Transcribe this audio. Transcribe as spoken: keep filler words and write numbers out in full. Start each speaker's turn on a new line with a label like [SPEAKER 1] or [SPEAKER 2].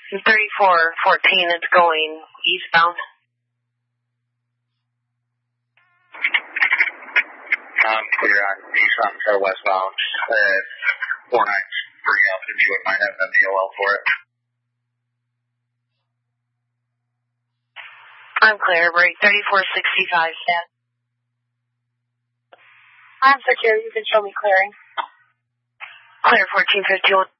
[SPEAKER 1] thirty-four fourteen, it's going eastbound.
[SPEAKER 2] I'm clear on eastbound, so westbound. Uh, four nine three up if you wouldn't mind having a D O L for it.
[SPEAKER 1] I'm clear, break thirty-four sixty-five, stand.
[SPEAKER 3] I'm secure, you can show me clearing.
[SPEAKER 1] Clear fourteen fifty-one.